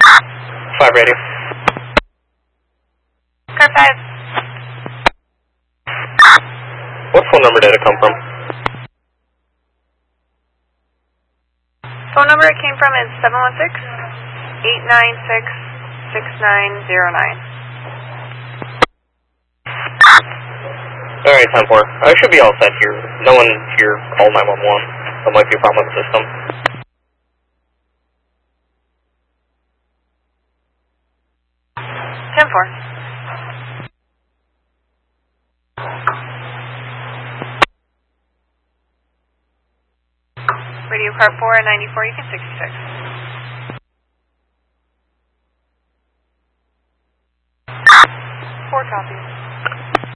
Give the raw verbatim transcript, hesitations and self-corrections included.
five radio. Car five. What phone number did it come from? Phone number it came from is seven one six, eight nine six, six nine zero nine. Alright, ten four. I should be all set here. No one here called nine one one. There might be a problem with the system. ten four. Radio car four, ninety-four, you can sixty-six.